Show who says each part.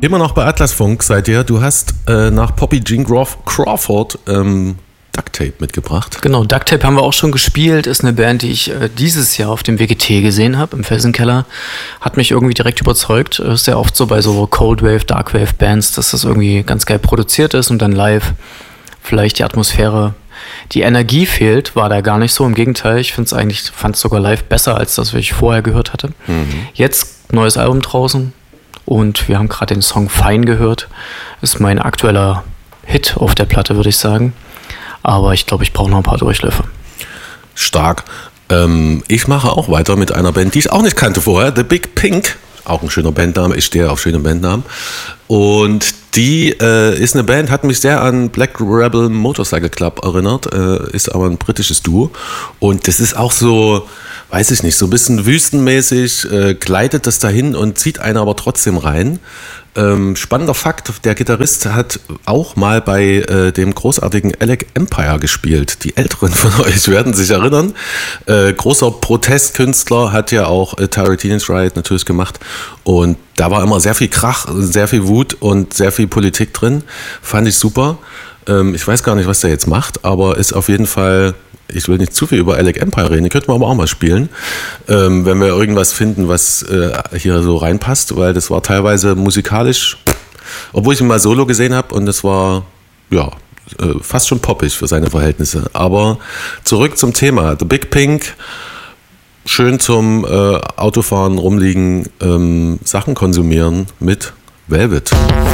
Speaker 1: Immer noch bei Atlas Funk seid ihr. Du hast nach Poppy Jean Crawford Duct Tape mitgebracht.
Speaker 2: Genau, Duct Tape haben wir auch schon gespielt. Ist eine Band, die ich dieses Jahr auf dem WGT gesehen habe, im Felsenkeller. Hat mich irgendwie direkt überzeugt. Ist ja oft so bei so Cold Wave, Dark Wave Bands, dass das irgendwie ganz geil produziert ist und dann live vielleicht die Atmosphäre, die Energie fehlt, war da gar nicht so. Im Gegenteil, ich fand es sogar live besser, als das, was ich vorher gehört hatte. Jetzt neues Album draußen und wir haben gerade den Song Fein gehört. Ist mein aktueller Hit auf der Platte, würde ich sagen. Aber ich glaube, ich brauche noch ein paar Durchläufe.
Speaker 1: Stark. Ich mache auch weiter mit einer Band, die ich auch nicht kannte vorher, The Big Pink. Auch ein schöner Bandname, ich stehe auf schöne Bandnamen. Und die ist eine Band, hat mich sehr an Black Rebel Motorcycle Club erinnert, ist aber ein britisches Duo. Und das ist auch so, weiß ich nicht, so ein bisschen wüstenmäßig, gleitet das dahin und zieht einen aber trotzdem rein. Spannender Fakt, der Gitarrist hat auch mal bei dem großartigen Alec Empire gespielt. Die Älteren von euch werden sich erinnern. Großer Protestkünstler, hat ja auch Tyree Teenage Riot natürlich gemacht. Und da war immer sehr viel Krach, sehr viel Wut und sehr viel Politik drin. Fand ich super. Ich weiß gar nicht, was der jetzt macht, aber ist auf jeden Fall... Ich will nicht zu viel über Alec Empire reden, die könnten wir aber auch mal spielen, wenn wir irgendwas finden, was hier so reinpasst, weil das war teilweise musikalisch, obwohl ich ihn mal solo gesehen habe und das war ja fast schon poppig für seine Verhältnisse. Aber zurück zum Thema, The Big Pink, schön zum Autofahren, rumliegen, Sachen konsumieren mit Velvet.